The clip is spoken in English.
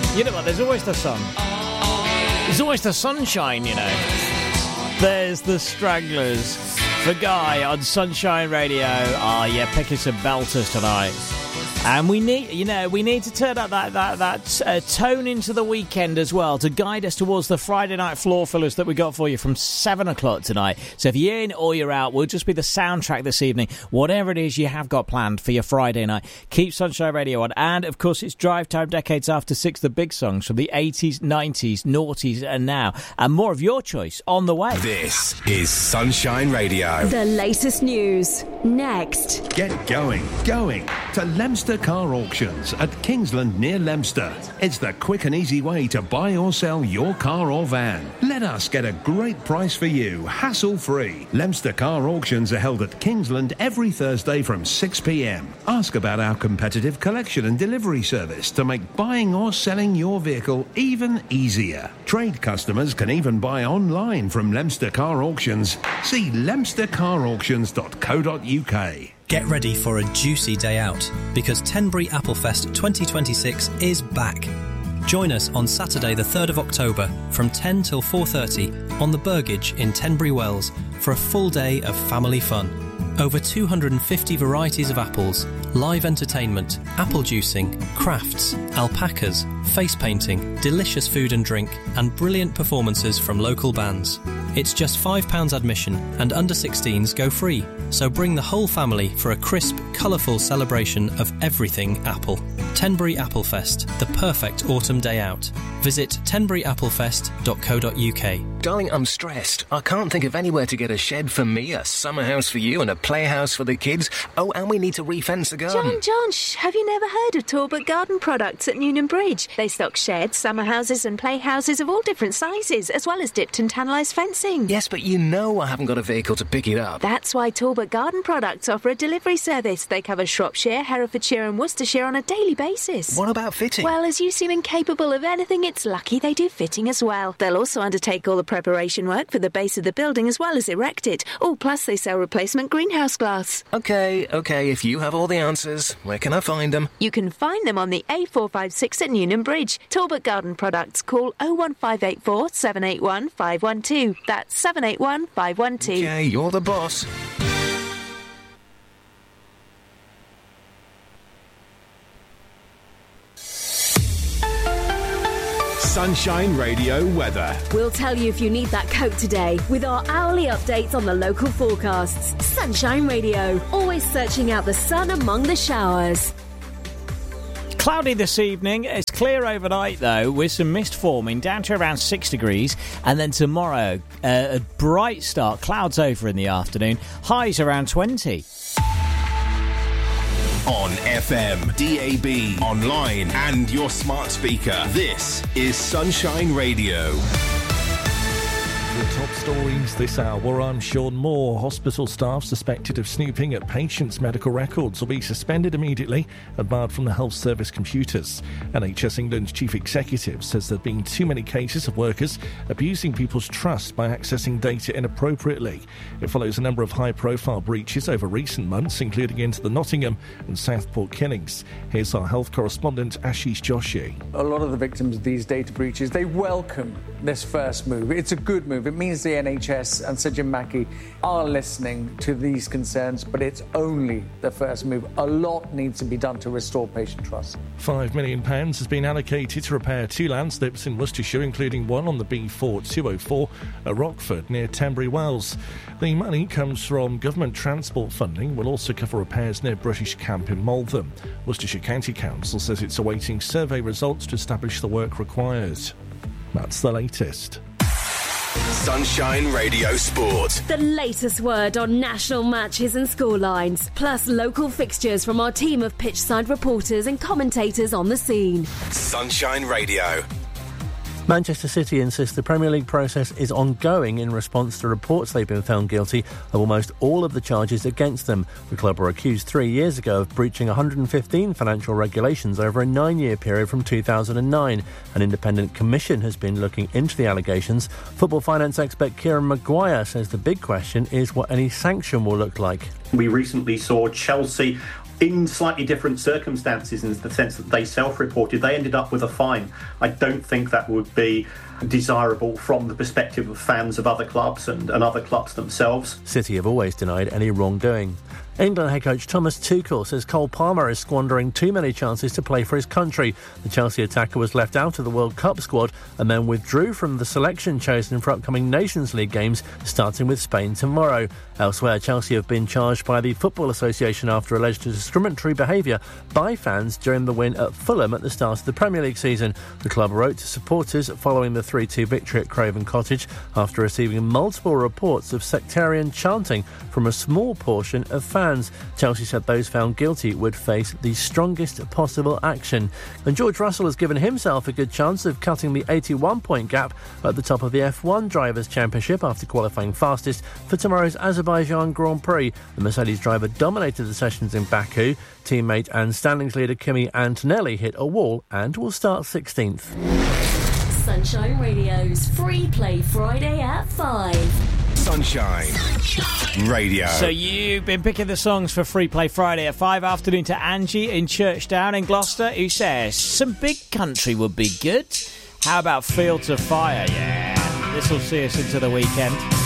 You know what, there's always the sun. There's always the sunshine, you know. There's the Stranglers for Guy on Sunshine Radio. Oh, yeah, picking some belters tonight. And we need to turn up that tone into the weekend as well to guide us towards the Friday night floor fillers that we got for you from 7 o'clock tonight. So if you're in or you're out, we'll just be the soundtrack this evening. Whatever it is you have got planned for your Friday night, keep Sunshine Radio on. And, of course, it's Drive Time Decades After 6, the big songs from the 80s, 90s, noughties and now. And more of your choice on the way. This is Sunshine Radio. The latest news. Next. Get going to Leominster Car Auctions at Kingsland near Leominster. It's the quick and easy way to buy or sell your car or van. Let us get a great price for you, hassle-free. Leominster Car Auctions are held at Kingsland every Thursday from 6 p.m. Ask about our competitive collection and delivery service to make buying or selling your vehicle even easier. Trade customers can even buy online from Leominster Car Auctions. See leominstercarauctions.co.uk. Get ready for a juicy day out, because Tenbury Applefest 2026 is back. Join us on Saturday the 3rd of October from 10 till 4:30 on the Burgage in Tenbury Wells for a full day of family fun. Over 250 varieties of apples, live entertainment, apple juicing, crafts, alpacas, face painting, delicious food and drink, and brilliant performances from local bands. It's just £5 admission and under 16s go free, so bring the whole family for a crisp, colourful celebration of everything Apple. Tenbury Applefest, the perfect autumn day out. Visit tenburyapplefest.co.uk. Darling, I'm stressed. I can't think of anywhere to get a shed for me, a summer house for you, and a playhouse for the kids. Oh, and we need to re-fence the garden. John, have you never heard of Talbot Garden Products at Newnham Bridge? They stock sheds, summer houses and playhouses of all different sizes, as well as dipped and tannalised fencing. Yes, but you know I haven't got a vehicle to pick it up. That's why Talbot Garden Products offer a delivery service. They cover Shropshire, Herefordshire and Worcestershire on a daily basis. What about fitting? Well, as you seem incapable of anything, it's lucky they do fitting as well. They'll also undertake all the preparation work for the base of the building as well as erect it. Oh, plus they sell replacement greenhouse glass. OK, if you have all the answers, where can I find them? You can find them on the A456 at Newnham Bridge. Talbot Garden Products. Call 01584 781 512. That's 781 512. OK, you're the boss. Sunshine Radio weather. We'll tell you if you need that coat today with our hourly updates on the local forecasts. Sunshine Radio, always searching out the sun among the showers. Cloudy this evening. It's clear overnight, though, with some mist forming down to around 6 degrees. And then tomorrow, a bright start. Clouds over in the afternoon. Highs around 20. On FM, DAB, online and your smart speaker. This is Sunshine Radio. The top stories this hour, I'm Sean Moore. Hospital staff suspected of snooping at patients' medical records will be suspended immediately and barred from the health service computers. NHS England's chief executive says there have been too many cases of workers abusing people's trust by accessing data inappropriately. It follows a number of high-profile breaches over recent months, including into the Nottingham and Southport killings. Here's our health correspondent, Ashish Joshi. A lot of the victims of these data breaches, they welcome this first move. It's a good move. It means the NHS and Sir Jim Mackey are listening to these concerns, but it's only the first move. A lot needs to be done to restore patient trust. £5 million has been allocated to repair 2 landslips in Worcestershire, including one on the B4204 at Rockford near Tenbury Wells. The money comes from government transport funding, will also cover repairs near British Camp in Malvern. Worcestershire County Council says it's awaiting survey results to establish the work required. That's the latest. Sunshine Radio Sport. The latest word on national matches and scorelines, plus local fixtures from our team of pitchside reporters and commentators on the scene. Sunshine Radio. Manchester City insists the Premier League process is ongoing in response to reports they've been found guilty of almost all of the charges against them. The club were accused 3 years ago of breaching 115 financial regulations over a 9-year period from 2009. An independent commission has been looking into the allegations. Football finance expert Kieran Maguire says the big question is what any sanction will look like. We recently saw Chelsea in slightly different circumstances, in the sense that they self-reported, they ended up with a fine. I don't think that would be desirable from the perspective of fans of other clubs and other clubs themselves. City have always denied any wrongdoing. England head coach Thomas Tuchel says Cole Palmer is squandering too many chances to play for his country. The Chelsea attacker was left out of the World Cup squad and then withdrew from the selection chosen for upcoming Nations League games, starting with Spain tomorrow. Elsewhere, Chelsea have been charged by the Football Association after alleged discriminatory behaviour by fans during the win at Fulham at the start of the Premier League season. The club wrote to supporters following the 3-2 victory at Craven Cottage after receiving multiple reports of sectarian chanting from a small portion of fans. Chelsea said those found guilty would face the strongest possible action. And George Russell has given himself a good chance of cutting the 81-point gap at the top of the F1 Drivers' Championship after qualifying fastest for tomorrow's Azerbaijan Grand Prix. The Mercedes driver dominated the sessions in Baku. Teammate and standings leader Kimi Antonelli hit a wall and will start 16th. Sunshine Radio's Free Play Friday at 5. Sunshine Radio. So you've been picking the songs for Free Play Friday at 5. Afternoon to Angie in Churchdown in Gloucester, who says some big country would be good. How about Fields of Fire? Yeah, this will see us into the weekend.